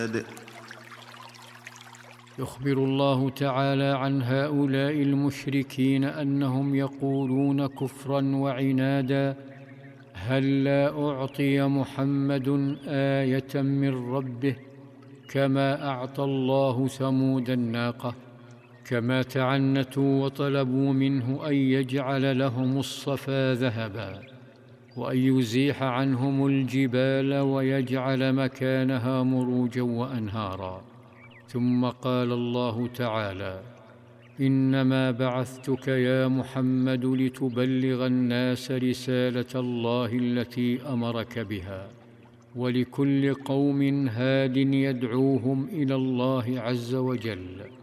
يخبر الله تعالى عن هؤلاء المشركين أنهم يقولون كفرا وعنادا: هلا أعطي محمد آية من ربه كما أعطى الله ثمود الناقة. كما تعنتوا وطلبوا منه أن يجعل لهم الصفا ذهبا، وأن يزيح عنهم الجبال ويجعل مكانها مروجا وأنهارا. ثم قال الله تعالى: إنما بعثتك يا محمد لتبلغ الناس رسالة الله التي أمرك بها، ولكل قوم هاد يدعوهم إلى الله عز وجل.